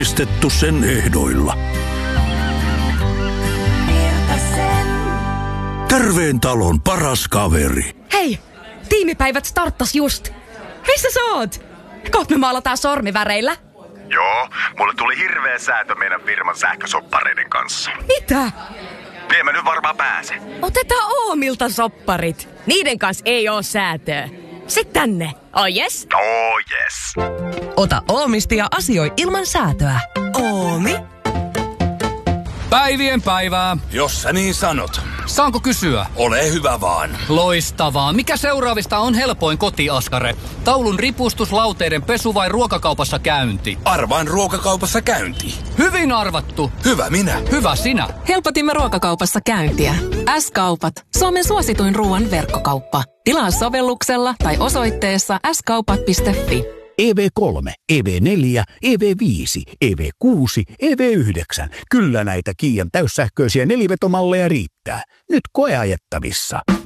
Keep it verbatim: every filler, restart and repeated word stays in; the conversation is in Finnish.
Istettu sen ehdoilla. Terveen talon paras kaveri. Hei, tiimipäivät starttas just. Missä sä oot? Kohta me maalataan sormiväreillä. Joo, mulle tuli hirveä säätö meidän firman sähkösoppareiden kanssa. Mitä? En mä nyt varmaan pääse. Otetaan Oomilta sopparit. Niiden kanssa ei oo säätöä. Sitten tänne. Oh yes? Oh yes. Ota Oomista ja asioi ilman säätöä. Oomi. Päivien päivää. Jos sä niin sanot. Saanko kysyä? Ole hyvä vaan. Loistavaa. Mikä seuraavista on helpoin kotiaskare? Taulun ripustus, lauteiden pesu vai ruokakaupassa käynti? Arvaan ruokakaupassa käynti. Hyvin arvattu. Hyvä minä. Hyvä sinä. Helpotimme ruokakaupassa käyntiä. S-kaupat. Suomen suosituin ruoan verkkokauppa. Tilaa sovelluksella tai osoitteessa s kaupat piste fi. E V kolme, E V neljä, E V viisi, E V kuusi, E V yhdeksän. Kyllä näitä Kiian täyssähköisiä nelivetomalleja riittää. Nyt koeajettavissa.